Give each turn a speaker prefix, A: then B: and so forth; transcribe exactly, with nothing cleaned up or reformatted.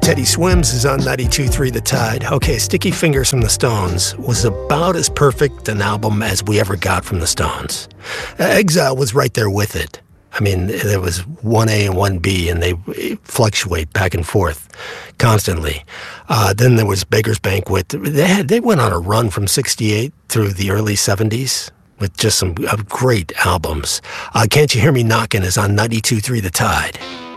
A: Teddy Swims is on ninety-two point three The Tide. Okay, Sticky Fingers from the Stones was about as perfect an album as we ever got from the Stones. Uh, Exile was right there with it. I mean, there was one A and one B, and they fluctuate back and forth constantly. Uh, then there was Beggar's Banquet. They had they went on a run from sixty-eight through the early seventies with just some uh, great albums. Uh, Can't You Hear Me Knockin' is on ninety-two point three The Tide.